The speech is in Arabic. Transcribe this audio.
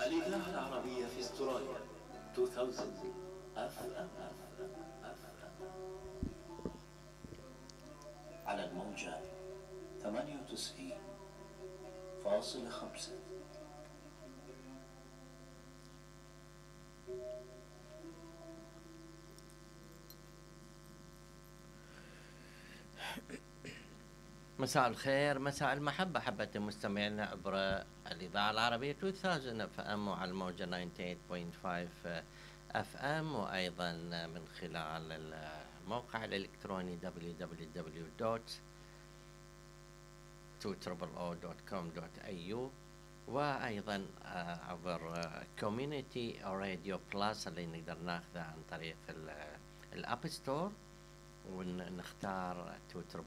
الإذاعة العربية في استراليا 2000 أف أم على الموجة 98.5. مساء الخير، مساء المحبة، حبة المستمعين عبر الإذاعة العربية 2000 اف ام وعلى الموجة 98.5 اف ام، وأيضا من خلال الموقع الإلكتروني www.200.com.au، وأيضا عبر كوميونيتي راديو بلس اللي نقدر ناخذه عن طريق الأب ستور ونختار 2